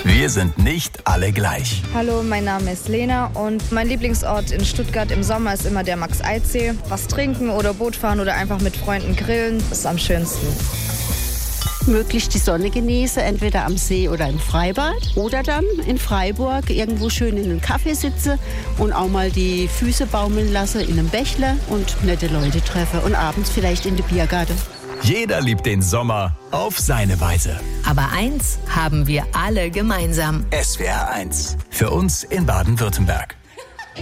Wir sind nicht alle gleich. Hallo, mein Name ist Lena und mein Lieblingsort in Stuttgart im Sommer ist immer der Max-Eid-See. Was trinken oder Boot fahren oder einfach mit Freunden grillen ist am schönsten. Möglichst die Sonne genieße, entweder am See oder im Freibad oder dann in Freiburg irgendwo schön in einem Kaffee sitze und auch mal die Füße baumeln lasse in einem Bächle und nette Leute treffe und abends vielleicht in den Biergarten. Jeder liebt den Sommer auf seine Weise. Aber eins haben wir alle gemeinsam. SWR 1. Für uns in Baden-Württemberg.